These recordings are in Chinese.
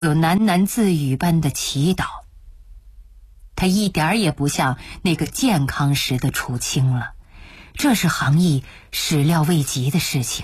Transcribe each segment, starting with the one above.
有喃喃自语般的祈祷。他一点儿也不像那个健康时的楚清了，这是杭义始料未及的事情。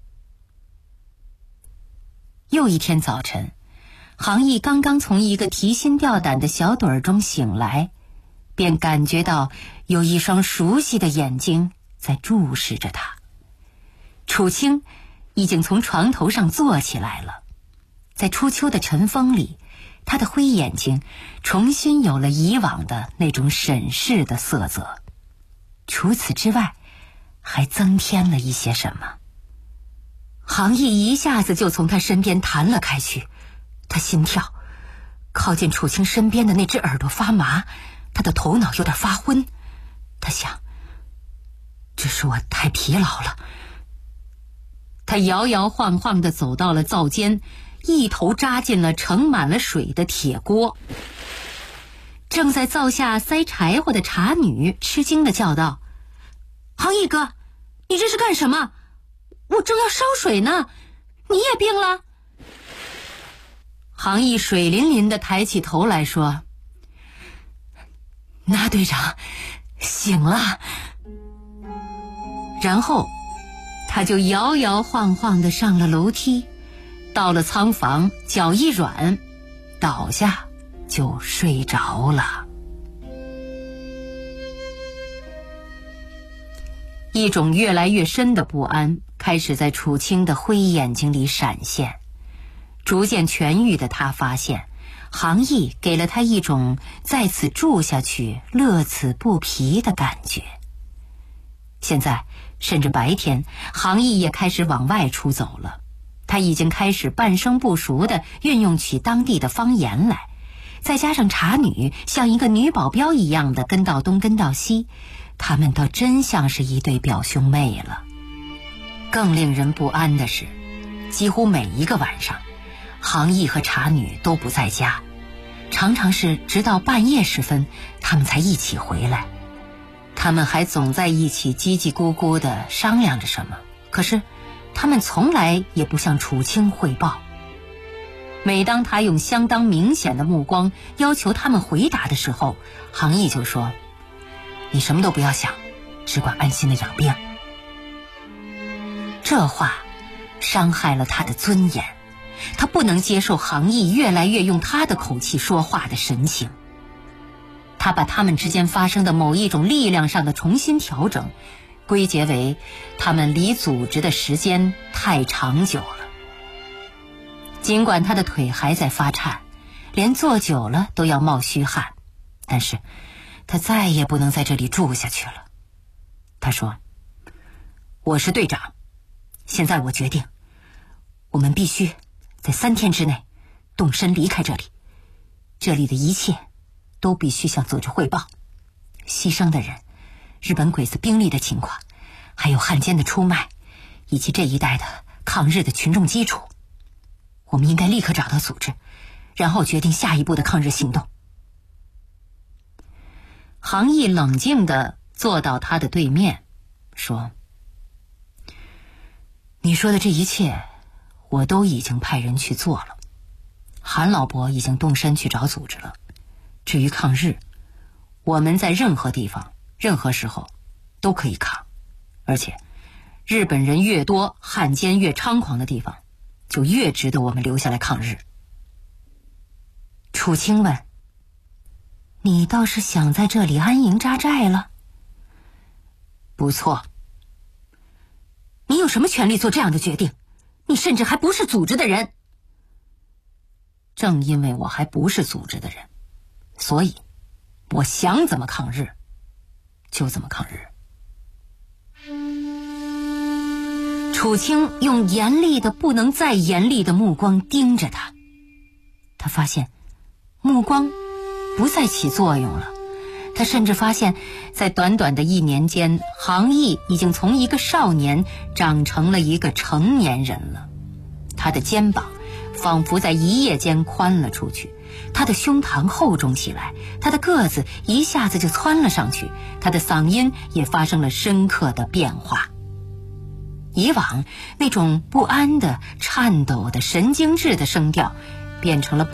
又一天早晨，杭义刚刚从一个提心吊胆的小盹儿中醒来，便感觉到有一双熟悉的眼睛在注视着他。楚清已经从床头上坐起来了，在初秋的晨风里，他的灰眼睛重新有了以往的那种审视的色泽。除此之外，还增添了一些什么。杭义一下子就从他身边弹了开去，他心跳，靠近楚清身边的那只耳朵发麻，他的头脑有点发昏。他想，只是我太疲劳了。他摇摇晃晃地走到了灶间，一头扎进了盛满了水的铁锅。正在灶下塞柴火的茶女吃惊地叫道：“杭义哥，你这是干什么？我正要烧水呢，你也病了？”杭义水淋淋地抬起头来说：“那队长醒了。”然后他就摇摇晃晃地上了楼梯，到了仓房，脚一软，倒下就睡着了。一种越来越深的不安开始在楚清的灰眼睛里闪现。逐渐痊愈的他发现，杭义给了他一种在此住下去乐此不疲的感觉。现在甚至白天，杭义也开始往外出走了。他已经开始半生不熟地运用起当地的方言来，再加上茶女像一个女保镖一样的跟到东跟到西，他们倒真像是一对表兄妹了。更令人不安的是，几乎每一个晚上，杭义和茶女都不在家，常常是直到半夜时分，他们才一起回来。他们还总在一起叽叽咕咕地商量着什么，可是他们从来也不向楚清汇报。每当他用相当明显的目光要求他们回答的时候，杭义就说：“你什么都不要想，只管安心的养病。”这话伤害了他的尊严，他不能接受杭义越来越用他的口气说话的神情。他把他们之间发生的某一种力量上的重新调整归结为他们离组织的时间太长久了。尽管他的腿还在发颤，连坐久了都要冒虚汗，但是他再也不能在这里住下去了。他说：“我是队长，现在我决定，我们必须在3天之内动身离开这里，这里的一切都必须向组织汇报，牺牲的人，日本鬼子兵力的情况，还有汉奸的出卖，以及这一带的抗日的群众基础。我们应该立刻找到组织，然后决定下一步的抗日行动。”杭义冷静地坐到他的对面，说：“你说的这一切，我都已经派人去做了。韩老伯已经动身去找组织了。至于抗日，我们在任何地方、任何时候都可以抗，而且日本人越多，汉奸越猖狂的地方，就越值得我们留下来抗日。”楚清问：“你倒是想在这里安营扎寨了？”“不错。”“你有什么权利做这样的决定？你甚至还不是组织的人。”“正因为我还不是组织的人，所以我想怎么抗日就怎么抗日。”楚清用严厉的不能再严厉的目光盯着他，他发现目光不再起作用了。他甚至发现，在短短的1年间，杭义已经从一个少年长成了一个成年人了。他的肩膀仿佛在一夜间宽了出去，他的胸膛厚重起来，他的个子一下子就蹿了上去，他的嗓音也发生了深刻的变化。以往那种不安的、颤抖的、神经质的声调变成了